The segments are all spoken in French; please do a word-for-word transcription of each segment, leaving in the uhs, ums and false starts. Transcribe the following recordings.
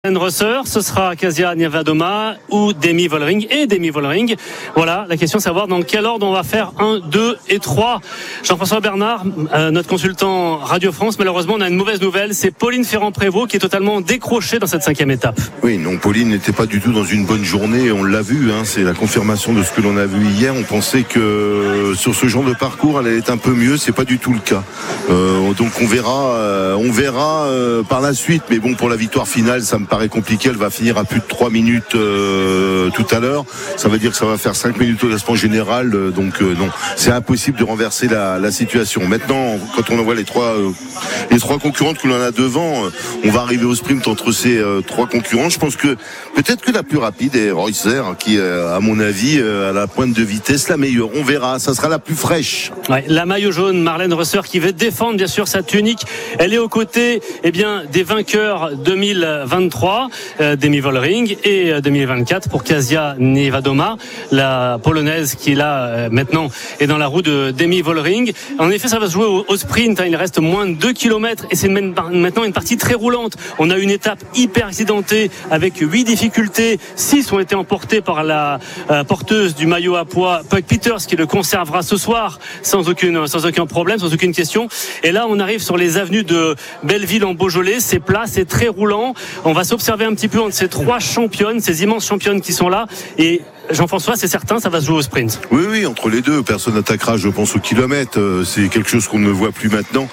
Rösser, ce sera Kasia Niewiadoma ou Demi Vollering et Demi Vollering. Voilà, la question, savoir dans quel ordre on va faire un, deux et trois. Jean-François Bernard, euh, notre consultant Radio France, malheureusement, on a une mauvaise nouvelle. C'est Pauline Ferrand-Prévot qui est totalement décrochée dans cette cinquième étape. Oui, non, Pauline n'était pas du tout dans une bonne journée. On l'a vu, hein, c'est la confirmation de ce que l'on a vu hier. On pensait que sur ce genre de parcours, elle allait être un peu mieux. C'est pas du tout le cas. Euh, donc on verra, euh, on verra euh, par la suite. Mais bon, pour la victoire finale, ça me paraît compliqué. Elle va finir à plus de trois minutes euh, tout à l'heure. Ça veut dire que ça va faire cinq minutes au classement général. Euh, donc euh, non, c'est impossible de renverser la, la situation. Maintenant, quand on envoie les trois euh, les trois concurrentes que l'on a devant, euh, on va arriver au sprint entre ces euh, trois concurrentes. Je pense que peut-être que la plus rapide est Rösser, qui, euh, à mon avis, euh, à la pointe de vitesse, la meilleure. On verra. Ça sera la plus fraîche. Ouais, la maillot jaune, Marlène Rösser, qui veut défendre bien sûr sa tunique. Elle est aux côtés, eh bien, des vainqueurs deux mille vingt-trois. Euh, Demi Vollering et euh, deux mille vingt-quatre pour Kasia Niewiadoma, la polonaise qui là euh, maintenant est dans la roue de Demi Vollering. En effet, ça va se jouer au, au sprint, hein. Il reste moins de deux kilomètres et c'est maintenant une partie très roulante. On a une étape hyper accidentée avec huit difficultés. six ont été emportées par la euh, porteuse du maillot à poids Puck Peters, qui le conservera ce soir sans aucune, sans aucun problème, sans aucune question. Et là, on arrive sur les avenues de Belleville en Beaujolais. C'est plat, c'est très roulant. On va s'observer un petit peu entre ces trois championnes, ces immenses championnes qui sont là. Et Jean-François, c'est certain, ça va se jouer au sprint. Oui, oui, entre les deux, personne n'attaquera, je pense, au kilomètre. C'est quelque chose qu'on ne voit plus maintenant.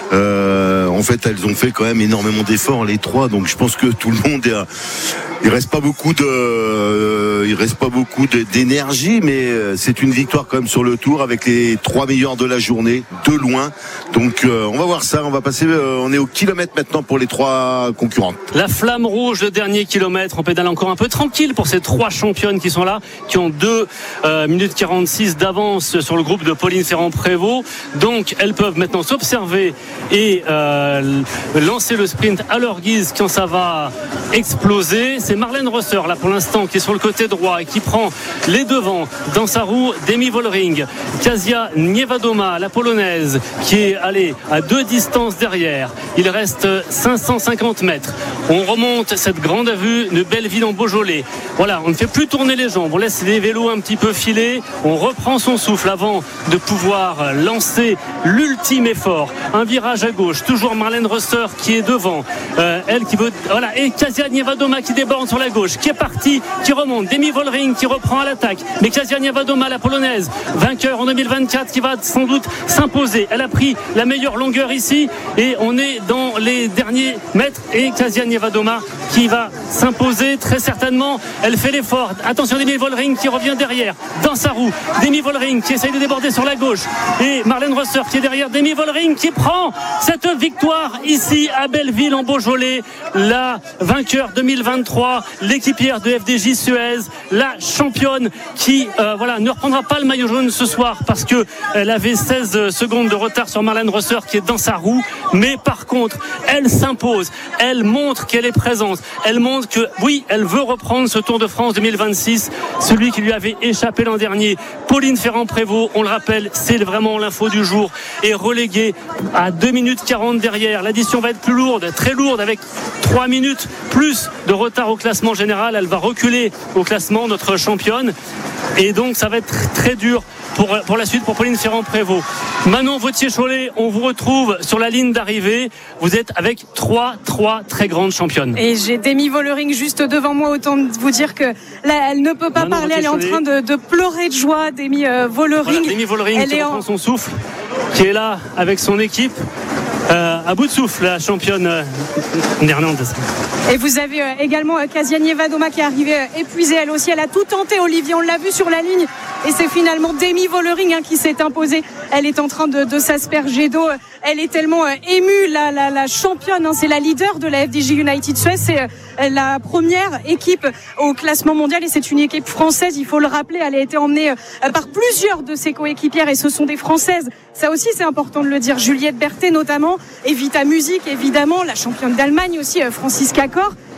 Euh, en fait, elles ont fait quand même énormément d'efforts, les trois. Donc, je pense que tout le monde est à... Il reste pas beaucoup de, euh, il reste pas beaucoup de, d'énergie, mais c'est une victoire quand même sur le tour avec les trois meilleurs de la journée, de loin. Donc, euh, on va voir ça. On va passer, euh, on est au kilomètre maintenant pour les trois concurrentes. La flamme rouge, le dernier kilomètre. On pédale encore un peu tranquille pour ces trois championnes qui sont là, qui ont deux euh, minutes quarante-six d'avance sur le groupe de Pauline Ferrand-Prévot. Donc, elles peuvent maintenant s'observer et euh, lancer le sprint à leur guise quand ça va exploser. C'est Marlène Rösser, là, pour l'instant, qui est sur le côté droit et qui prend les devants dans sa roue. Demi Vollering, Kasia Niewiadoma, la polonaise, qui est allée à deux distances derrière. Il reste cinq cent cinquante mètres. On remonte cette grande avenue de Belleville en Beaujolais. Voilà, on ne fait plus tourner les jambes. On laisse les vélos un petit peu filer. On reprend son souffle avant de pouvoir lancer l'ultime effort. Un virage à gauche. Toujours Marlène Rösser qui est devant. Euh, elle qui veut, voilà. Et Kasia Niewiadoma qui déborde sur la gauche, qui est parti, qui remonte. Demi Vollering qui reprend à l'attaque. Mais Kasia Niewiadoma, la polonaise, vainqueur en deux mille vingt-quatre, qui va sans doute s'imposer. Elle a pris la meilleure longueur ici et on est dans les derniers mètres et Kasia Niewiadoma qui va s'imposer très certainement. Elle fait l'effort. Attention, Demi Vollering qui revient derrière dans sa roue. Demi Vollering qui essaye de déborder sur la gauche et Marlène Rösser qui est derrière. Demi Vollering qui prend cette victoire ici à Belleville en Beaujolais. La vainqueur deux mille vingt-trois, l'équipière de F D J Suez, la championne qui euh, voilà, ne reprendra pas le maillot jaune ce soir parce que elle avait seize secondes de retard sur Marlène Rösser qui est dans sa roue. Mais par contre, elle s'impose. Elle montre qu'elle est présente. Elle montre que oui, elle veut reprendre ce Tour de France deux mille vingt-six, celui qui lui avait échappé l'an dernier. Pauline Ferrand-Prévot, on le rappelle, c'est vraiment l'info du jour, est reléguée à deux minutes quarante derrière. L'addition va être plus lourde, très lourde, avec trois minutes plus de retard au classement général. Elle va reculer au classement, notre championne. Et donc, ça va être très dur pour, pour la suite pour Pauline Ferrand-Prévôt. Manon Vautier-Cholet, on vous retrouve sur la ligne d'arrivée. Vous êtes avec trois, trois très grandes championnes. Et j'ai Demi Vollering juste devant moi. Autant vous dire que là, elle ne peut pas Manon parler. Elle est en train de, de pleurer de joie. Demi euh, Vollering. Voilà, Demi Vollering elle qui reprend en... son souffle, qui est là avec son équipe. Euh, à bout de souffle, la championne euh, néerlandaise. Et vous avez euh, également euh, Kasia Niewiadoma qui est arrivée euh, épuisée elle aussi. Elle a tout tenté, Olivier, on l'a vu sur la ligne. Et c'est finalement Demi Vollering hein, qui s'est imposée. Elle est en train de, de s'asperger d'eau. Elle est tellement euh, émue, la, la, la championne. Hein, c'est la leader de la F D J United Suez. C'est euh, la première équipe au classement mondial et c'est une équipe française. Il faut le rappeler, elle a été emmenée euh, par plusieurs de ses coéquipières et ce sont des Françaises. Ça aussi, c'est important de le dire. Juliette Berthet notamment, Evita Music évidemment, la championne d'Allemagne aussi, euh, Franziska Kor.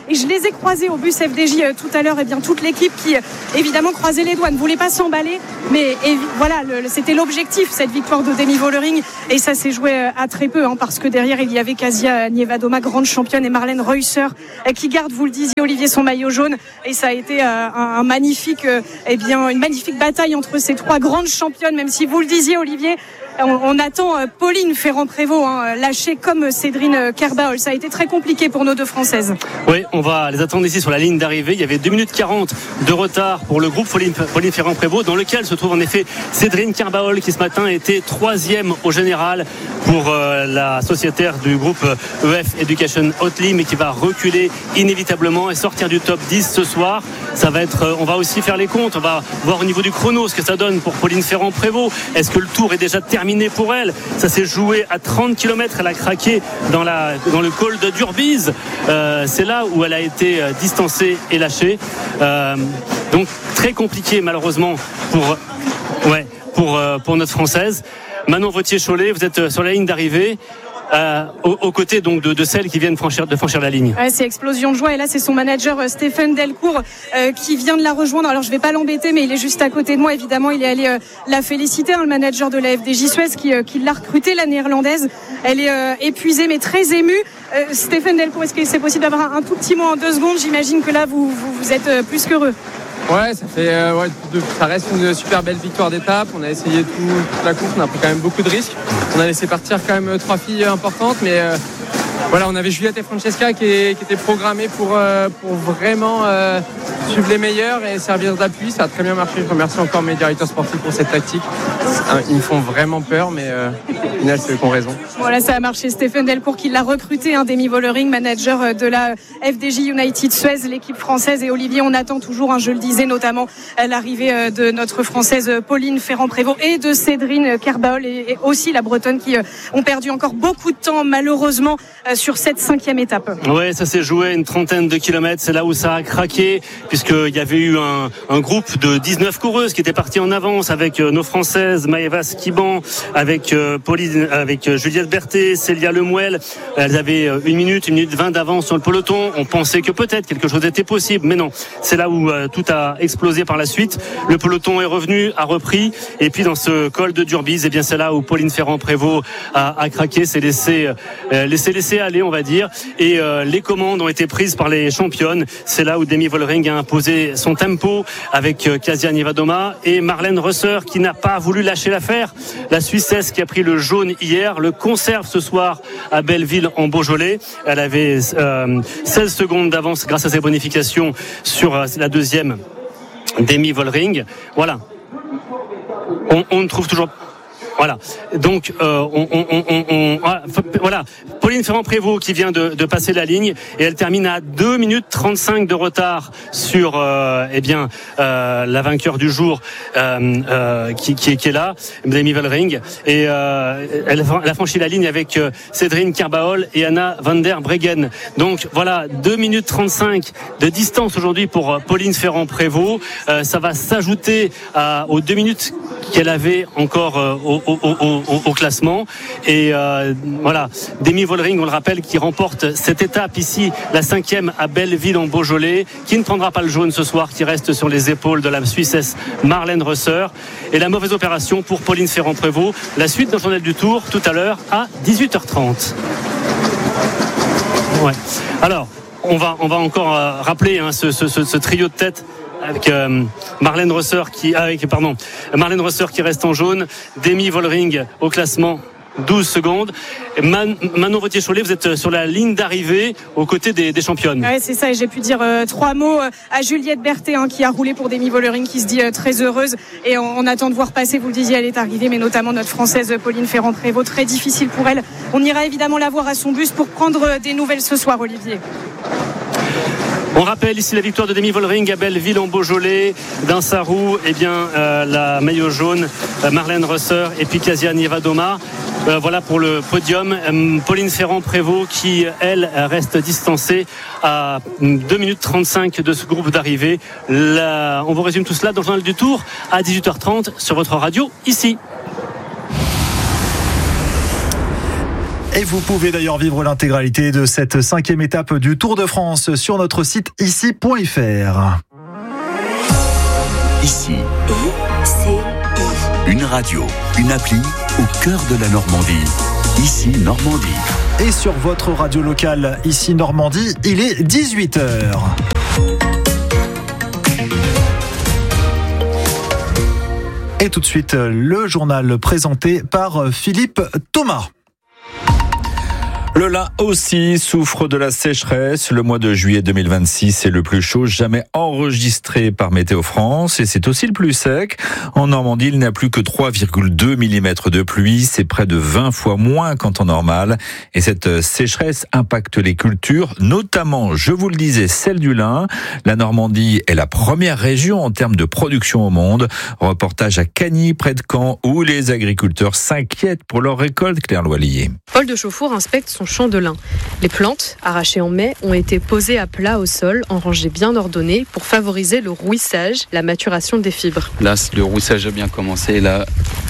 Et je les ai croisés au bus F D J tout à l'heure, et bien toute l'équipe qui évidemment croisait les doigts, ne voulait pas s'emballer, mais et, voilà, le, c'était l'objectif, cette victoire de Demi Vollering, et ça s'est joué à très peu, hein, parce que derrière il y avait Kasia Nievadoma, grande championne, et Marlène Reusser qui garde, vous le disiez Olivier, son maillot jaune, et ça a été euh, un, un magnifique, euh, eh bien une magnifique bataille entre ces trois grandes championnes, même si vous le disiez Olivier, on, on attend euh, Pauline Ferrand-Prévot hein, lâchée comme Cédrine Kerbaol. Ça a été très compliqué pour nos deux Françaises. Oui, on va les attendre ici sur la ligne d'arrivée. Il y avait deux minutes quarante de retard pour le groupe Pauline, Pauline Ferrand-Prévot, dans lequel se trouve en effet Cédrine Kerbaol, qui ce matin était troisième au général pour euh, la sociétaire du groupe E F Education Hotly, mais qui va reculer inévitablement et sortir du top dix ce soir. Ça va être, euh, on va aussi faire les comptes, on va voir au niveau du chrono ce que ça donne pour Pauline Ferrand-Prévôt. Est-ce que le tour est déjà terminé pour elle? Ça s'est joué à trente kilomètres, elle a craqué dans, la, dans le col de Durbise. Euh, c'est là où elle a été distancée et lâchée. Euh, donc très compliqué malheureusement pour, ouais, pour, euh, pour notre Française. Manon Vautier-Cholet, vous êtes sur la ligne d'arrivée. Euh, aux, aux côtés donc de, de celles qui viennent franchir, de franchir la ligne. Ouais, c'est explosion de joie, et là c'est son manager euh, Stéphane Delcourt euh, qui vient de la rejoindre. Alors je vais pas l'embêter, mais il est juste à côté de moi, évidemment. Il est allé euh, la féliciter, hein, le manager de la F D J Suez qui, euh, qui l'a recrutée, la néerlandaise. Elle est euh, épuisée mais très émue. euh, Stéphane Delcourt, est-ce que c'est possible d'avoir un, un tout petit mot en deux secondes? J'imagine que là vous, vous, vous êtes euh, plus qu'heureux. Ouais, ça fait, euh, ouais, de, ça reste une super belle victoire d'étape. On a essayé tout, toute la course, on a pris quand même beaucoup de risques. On a laissé partir quand même trois filles importantes, mais euh, voilà, on avait Juliette et Francesca qui, est, qui étaient programmées pour, euh, pour vraiment euh, suivre les meilleurs et servir d'appui. Ça a très bien marché. Je remercie encore mes directeurs sportifs pour cette tactique. Ils me font vraiment peur, mais euh, au final, c'est eux qui ont raison. Voilà, ça a marché. Stéphane Delcourt qui l'a recruté, hein, Demi Vollering, manager de la F D J United Suez, l'équipe française. Et Olivier, on attend toujours, hein, je le disais, notamment l'arrivée de notre Française Pauline Ferrand-Prévot et de Cédrine Kerbaol, et, et aussi la Bretonne, qui euh, ont perdu encore beaucoup de temps, malheureusement, euh, sur cette cinquième étape. Ouais, ça s'est joué une trentaine de kilomètres. C'est là où ça a craqué, puisqu'il y avait eu un, un groupe de dix-neuf coureuses qui étaient parties en avance avec euh, nos Françaises, Maëva Skiban, avec euh, Pauline, avec euh, Juliette Berthet, Célia Lemouel. Elles avaient euh, une minute, une minute vingt d'avance sur le peloton. On pensait que peut-être quelque chose était possible, mais non. C'est là où euh, tout a explosé par la suite. Le peloton est revenu, a repris, et puis dans ce col de Durbise, eh bien c'est là où Pauline Ferrand-Prévôt a, a craqué, s'est laissé, euh, laissé laisser aller, on va dire, et euh, les commandes ont été prises par les championnes. C'est là où Demi Vollering a imposé son tempo avec euh, Kasia Nievadoma et Marlène Reusser, qui n'a pas voulu lâcher l'affaire. La Suissesse qui a pris le jaune hier le conserve ce soir à Belleville en Beaujolais. Elle avait euh, seize secondes d'avance grâce à ses bonifications sur euh, la deuxième Demi Vollering. Voilà. On, on ne trouve toujours pas. Voilà. Donc, euh, on, on, on, on, voilà. Pauline Ferrand-Prévot qui vient de, de passer la ligne, et elle termine à deux minutes trente-cinq de retard sur, euh, eh bien, euh, la vainqueur du jour, euh, euh, qui, qui, qui est là, Demi Vollering. Et euh, elle, elle a franchi la ligne avec euh, Cédrine Kerbaol et Anna van der Breggen. Donc, voilà, deux minutes trente-cinq de distance aujourd'hui pour Pauline Ferrand-Prévot. Euh, ça va s'ajouter à, aux deux minutes qu'elle avait encore euh, au Au, au, au, au classement. Et euh, voilà, Demi Vollering, on le rappelle, qui remporte cette étape ici, la cinquième à Belleville en Beaujolais, qui ne prendra pas le jaune ce soir, qui reste sur les épaules de la Suissesse Marlène Reusser. Et la mauvaise opération pour Pauline Ferrand-Prévot. La suite dans le journal du Tour tout à l'heure à dix-huit heures trente. Ouais. Alors, on va, on va encore euh, rappeler hein, ce, ce, ce, ce trio de tête avec euh, Marlène Reusser qui avec pardon Marlène Reusser qui reste en jaune, Demi Vollering au classement douze secondes. Man, Manon Vautier-Cholet, vous êtes sur la ligne d'arrivée aux côtés des, des championnes. Ouais, c'est ça, et j'ai pu dire euh, trois mots à Juliette Berthet, hein, qui a roulé pour Demi Vollering, qui se dit euh, très heureuse, et on, on attend de voir passer, vous le disiez, elle est arrivée, mais notamment notre Française Pauline Ferrand-Prévot, très difficile pour elle. On ira évidemment la voir à son bus pour prendre des nouvelles ce soir, Olivier. On rappelle ici la victoire de Demi Vollering à Belleville en Beaujolais. Dans sa roue, eh bien, euh, la maillot jaune, euh, Marlène Reusser et puis Kasia Nievadoma. Euh, voilà pour le podium. Euh, Pauline Ferrand-Prévot qui, elle, reste distancée à deux minutes trente-cinq de ce groupe d'arrivée. Là, on vous résume tout cela dans le journal du Tour à dix-huit heures trente sur votre radio ici. Et vous pouvez d'ailleurs vivre l'intégralité de cette cinquième étape du Tour de France sur notre site ici point f r. Ici, une radio, une appli au cœur de la Normandie. Ici Normandie. Et sur votre radio locale, ici Normandie, il est dix-huit heures. Et tout de suite, le journal présenté par Philippe Thomas. Le Lin aussi souffre de la sécheresse. Le mois de juillet deux mille vingt-six est le plus chaud jamais enregistré par Météo France et c'est aussi le plus sec. En Normandie, il n'y a plus que trois virgule deux millimètres de pluie. C'est près de vingt fois moins qu'en temps normal. Et cette sécheresse impacte les cultures, notamment, je vous le disais, celle du lin. La Normandie est la première région en termes de production au monde. Reportage à Cagny, près de Caen, où les agriculteurs s'inquiètent pour leur récolte, Claire Loilier. Paul de Chauffour inspecte son champ de lin. Les plantes, arrachées en mai, ont été posées à plat au sol, en rangées bien ordonnées, pour favoriser le rouissage, la maturation des fibres. Là, le rouissage a bien commencé, et là,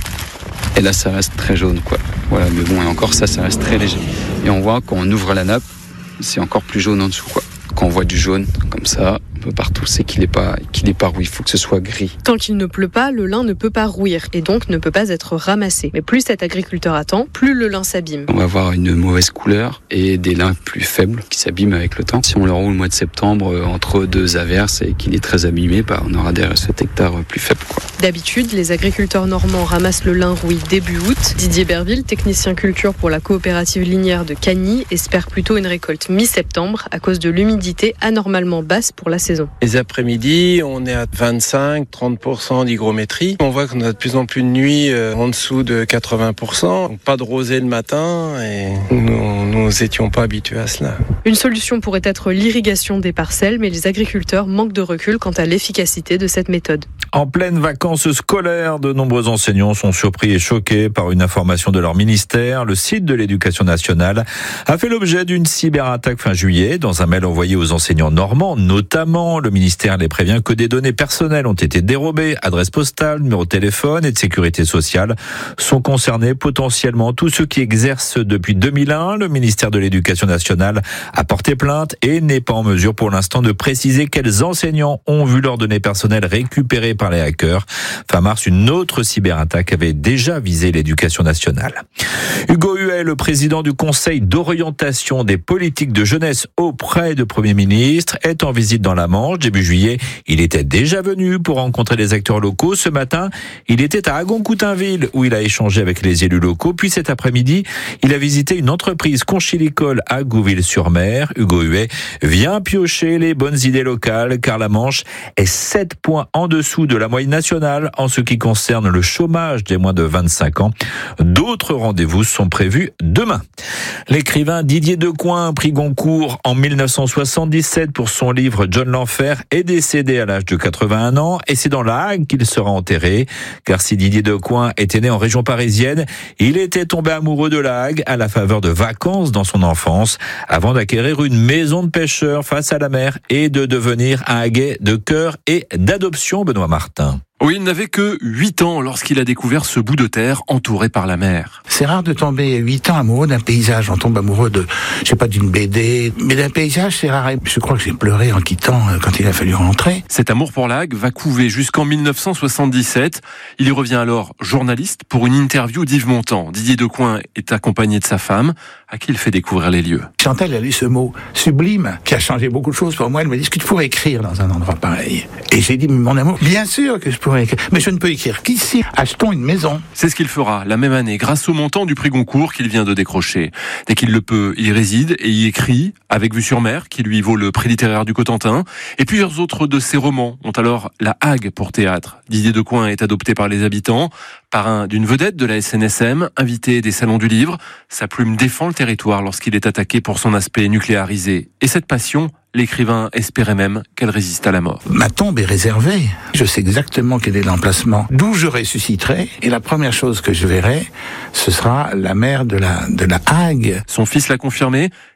et là ça reste très jaune, quoi. Voilà, mais bon, et encore ça, ça reste très léger. Et on voit, quand on ouvre la nappe, c'est encore plus jaune en dessous, quoi. Quand on voit du jaune, comme ça, un peu partout, c'est qu'il n'est pas, qu'il n'est pas rouillé, il faut que ce soit gris. Tant qu'il ne pleut pas, le lin ne peut pas rouir et donc ne peut pas être ramassé. Mais plus cet agriculteur attend, plus le lin s'abîme. On va avoir une mauvaise couleur et des lins plus faibles qui s'abîment avec le temps. Si on le roule au mois de septembre, entre deux averses et qu'il est très abîmé, bah, on aura des restes hectares plus faibles, quoi. D'habitude, les agriculteurs normands ramassent le lin rouillé début août. Didier Berville, technicien culture pour la coopérative linière de Cagny, espère plutôt une récolte mi-septembre à cause de l'humidité anormalement basse pour la saison. Les après-midi, on est à vingt-cinq à trente pour cent d'hygrométrie. On voit qu'on a de plus en plus de nuits euh, en dessous de quatre-vingts pour cent. Donc, pas de rosée le matin et nous nous étions pas habitués à cela. Une solution pourrait être l'irrigation des parcelles, mais les agriculteurs manquent de recul quant à l'efficacité de cette méthode. En pleine vacances scolaires, de nombreux enseignants sont surpris et choqués par une information de leur ministère. Le site de l'Éducation nationale a fait l'objet d'une cyberattaque fin juillet. Dans un mail envoyé aux enseignants normands, notamment, le ministère les prévient que des données personnelles ont été dérobées. Adresse postale, numéro de téléphone et de sécurité sociale sont concernés potentiellement tous ceux qui exercent depuis deux mille un. Le ministère de l'Éducation nationale a porté plainte et n'est pas en mesure pour l'instant de préciser quels enseignants ont vu leurs données personnelles récupérées par les hackers. Fin mars, une autre cyberattaque avait déjà visé l'Éducation nationale. Hugo Huet, le président du Conseil d'orientation des politiques de jeunesse auprès du Premier ministre, est en visite dans la Manche. Début juillet, il était déjà venu pour rencontrer les acteurs locaux. Ce matin, il était à Agon-Coutainville où il a échangé avec les élus locaux. Puis cet après-midi, il a visité une entreprise conchilicole à Gouville-sur-Mer. Hugo Huet vient piocher les bonnes idées locales car la Manche est sept points en dessous de la moyenne nationale en ce qui concerne le chômage des moins de vingt-cinq ans. D'autres rendez-vous sont prévus demain. L'écrivain Didier Decoing, prix Goncourt en mille neuf cent soixante-dix-sept pour son livre John l'Enfer, est décédé à l'âge de quatre-vingt-un ans et c'est dans la Hague qu'il sera enterré. Car si Didier Decoing était né en région parisienne, il était tombé amoureux de la Hague à la faveur de vacances dans son enfance avant d'acquérir une maison de pêcheurs face à la mer et de devenir un Haguais de cœur et d'adoption, Benoît Martin. Oui, il n'avait que huit ans lorsqu'il a découvert ce bout de terre entouré par la mer. C'est rare de tomber à huit ans amoureux d'un paysage. On tombe amoureux de, je sais pas, d'une B D, mais d'un paysage, c'est rare. Je crois que j'ai pleuré en quittant quand il a fallu rentrer. Cet amour pour la Hague va couver jusqu'en mille neuf cent soixante-dix-sept. Il y revient alors journaliste pour une interview d'Yves Montand. Didier Decoing est accompagné de sa femme, à qui il fait découvrir les lieux. Chantal a lu ce mot sublime qui a changé beaucoup de choses pour moi. Elle m'a dit, est-ce que tu pourrais écrire dans un endroit pareil? Et j'ai dit, mon amour, bien sûr que je pourrais écrire. Mais je ne peux écrire qu'ici. Achetons une maison. C'est ce qu'il fera la même année grâce au montant du prix Goncourt qu'il vient de décrocher. Dès qu'il le peut, il y réside et y écrit avec Vue sur Mer, qui lui vaut le prix littéraire du Cotentin. Et plusieurs autres de ses romans ont alors la Hague pour théâtre. Didier Decoing est adopté par les habitants, parrain d'une vedette de la S N S M, invité des salons du livre. Sa plume défend le territoire lorsqu'il est attaqué pour son aspect nucléarisé. Et cette passion, l'écrivain espérait même qu'elle résiste à la mort. Ma tombe est réservée. Je sais exactement quel est l'emplacement d'où je ressusciterai. Et la première chose que je verrai, ce sera la mer de la, de la Hague. Son fils l'a confirmé.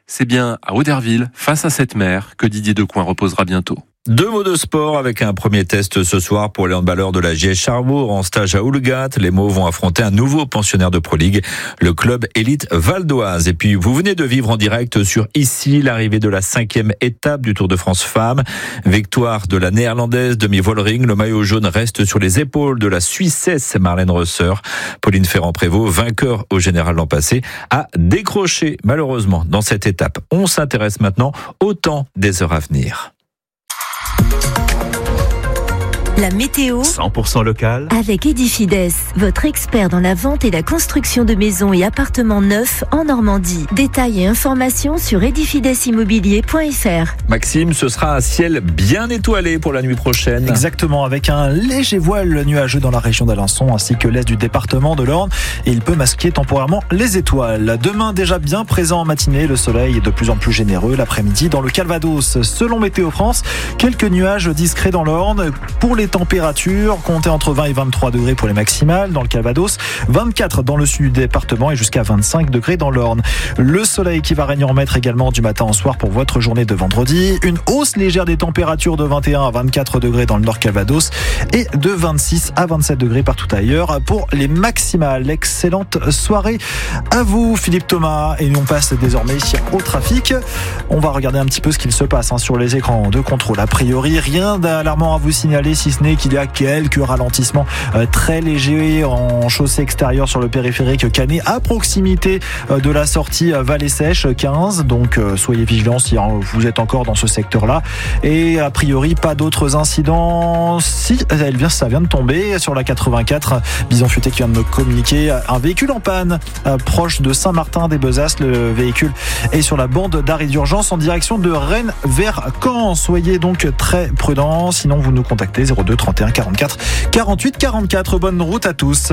c'est bien à Auderville, face à cette mer, que Didier Decoing reposera bientôt. Deux mots de sport avec un premier test ce soir pour les handballeurs de la J S Charbourg en stage à Houlgat. Les Mauves vont affronter un nouveau pensionnaire de Pro League, le club élite Val d'Oise. Et puis vous venez de vivre en direct sur Ici l'arrivée de la cinquième étape du Tour de France Femmes. Victoire de la néerlandaise Demi Vollering. Le maillot jaune reste sur les épaules de la Suissesse Marlène Rösser. Pauline Ferrand-Prévot, vainqueur au général l'an passé, a décroché malheureusement dans cette étape. On s'intéresse maintenant au temps des heures à venir. La météo cent pour cent local avec Edifides, votre expert dans la vente et la construction de maisons et appartements neufs en Normandie. Détails et informations sur edifides immobilier point f r. Maxime, ce sera un ciel bien étoilé pour la nuit prochaine. Exactement, avec un léger voile nuageux dans la région d'Alençon ainsi que l'est du département de l'Orne. Et il peut masquer temporairement les étoiles. Demain déjà bien présent en matinée, le soleil est de plus en plus généreux l'après-midi dans le Calvados. Selon Météo France, quelques nuages discrets dans l'Orne. Pour les températures, comptez entre vingt et vingt-trois degrés pour les maximales dans le Calvados, vingt-quatre dans le sud du département et jusqu'à vingt-cinq degrés dans l'Orne. Le soleil qui va régner en maître également du matin au soir pour votre journée de vendredi. Une hausse légère des températures de vingt et un à vingt-quatre degrés dans le nord Calvados et de vingt-six à vingt-sept degrés partout ailleurs pour les maximales. Excellente soirée à vous Philippe Thomas et nous on passe désormais au trafic. On va regarder un petit peu ce qu'il se passe hein, sur les écrans de contrôle. A priori, rien d'alarmant à vous signaler si ce n'est qu'il y a quelques ralentissements euh, très légers en chaussée extérieure sur le périphérique Canet à proximité euh, de la sortie euh, Vallée Sèche quinze, donc euh, soyez vigilants si hein, vous êtes encore dans ce secteur là et a priori pas d'autres incidents. Si elle vient, ça vient de tomber sur la quatre-vingt-quatre, Bison Futé qui vient de me communiquer un véhicule en panne euh, proche de Saint-Martin-des-Bezasses. Le véhicule est sur la bande d'arrêt d'urgence en direction de Rennes vers Caen. Soyez donc très prudents, sinon vous nous contactez zéro deux trente et un quarante-quatre quarante-huit quarante-quatre. Bonne route à tous.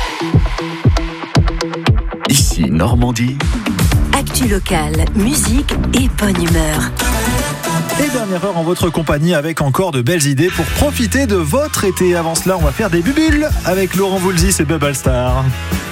Ici Normandie. Actu locale, musique et bonne humeur. Et dernière heure en votre compagnie avec encore de belles idées pour profiter de votre été. Avant cela, on va faire des bubules avec Laurent Voulzy et Bubble Star.